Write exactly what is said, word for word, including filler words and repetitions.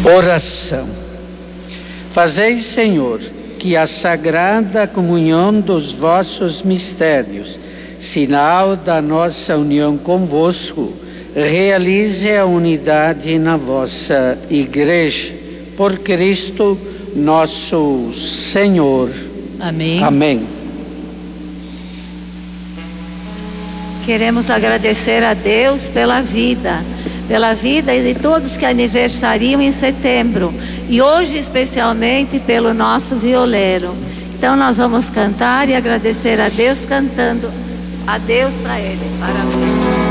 Oração. Fazei, Senhor, que a sagrada comunhão dos vossos mistérios, sinal da nossa união convosco, realize a unidade na vossa Igreja. Por Cristo nosso Senhor. Amém. Amém. Queremos agradecer a Deus pela vida, pela vida de todos que aniversariam em setembro, e hoje especialmente pelo nosso violeiro. Então nós vamos cantar e agradecer a Deus cantando a Deus para ele. Parabéns.